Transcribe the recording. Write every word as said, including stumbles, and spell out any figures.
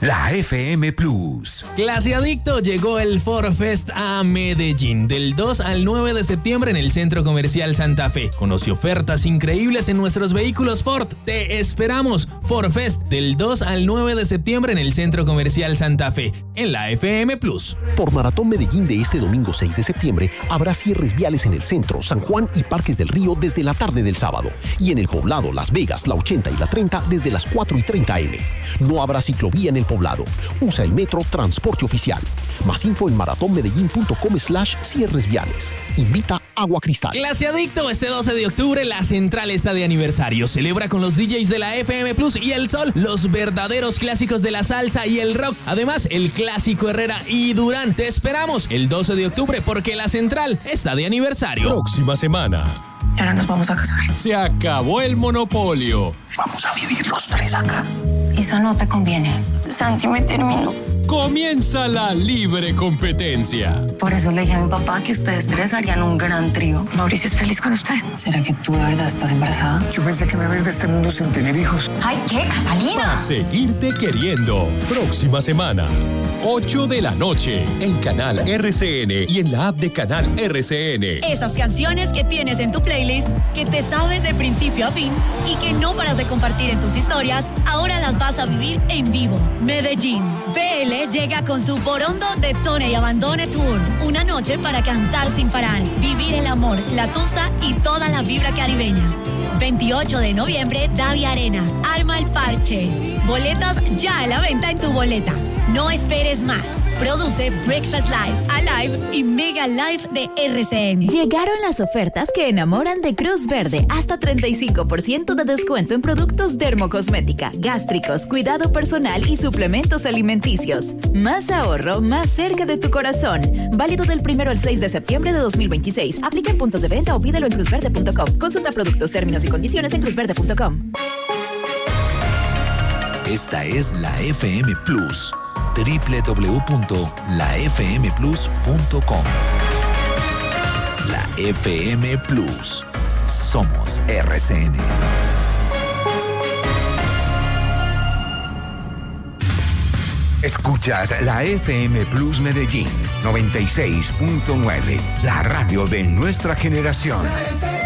La F M Plus. Clase Adicto, llegó el Ford Fest a Medellín del dos al nueve de septiembre en el Centro Comercial Santa Fe. Conoce ofertas increíbles en nuestros vehículos Ford. Te esperamos. Ford Fest del dos al nueve de septiembre en el Centro Comercial Santa Fe, en la F M Plus. Por Maratón Medellín de este domingo seis de septiembre habrá cierres viales en el centro, San Juan y Parques del Río desde la tarde del sábado. Y en el Poblado, Las Vegas, la ochenta y la treinta desde las cuatro y treinta eme. No habrá ciclovía en el Poblado. Usa el metro Transporte Oficial. Más info en maratonmedellín.com slash cierres viales. Invita Agua Cristal. Clase Adicto, este doce de octubre la Central está de aniversario. Celebra con los D Js de la F M Plus y El Sol los verdaderos clásicos de la salsa y el rock. Además, el clásico Herrera y Durán. Te esperamos el doce de octubre porque la Central está de aniversario. Próxima semana. Ya no nos vamos a casar. Se acabó el monopolio. Vamos a vivir los tres acá. Eso no te conviene. Santi me terminó. Comienza la libre competencia. Por eso le dije a mi papá que ustedes tres harían un gran trío. Mauricio es feliz con usted. ¿Será que tú de verdad estás embarazada? Yo pensé que me iba a ir de este mundo sin tener hijos. ¡Ay, qué, Catalina! A seguirte queriendo. Próxima semana, ocho de la noche, en Canal R C N y en la app de Canal R C N. Esas canciones que tienes en tu playlist, que te sabes de principio a fin y que no paras de compartir en tus historias, ahora las vas a vivir en vivo. Medellín. B L llega con su Borondo Detone y Abandone Tour. Una noche para cantar sin parar, vivir el amor, la tusa y toda la vibra caribeña. veintiocho de noviembre, Davia Arena. Arma el parche. Boletas ya a la venta en tu boleta. No esperes más. Produce Breakfast Live, Alive y Mega Live de R C N. Llegaron las ofertas que enamoran de Cruz Verde. Hasta treinta y cinco por ciento de descuento en productos dermocosmética, gástricos, cuidado personal y suplementos alimenticios. Más ahorro, más cerca de tu corazón. Válido del primero al seis de septiembre de dos mil veintiséis. Aplica en puntos de venta o pídelo en cruz verde punto com. Consulta productos, términos y condiciones en cruz verde punto com. Esta es la F M Plus. doble u doble u doble u punto la f m plus punto com. La F M Plus. Somos R C N. Escuchas la F M Plus Medellín noventa y seis punto nueve, la radio de nuestra generación.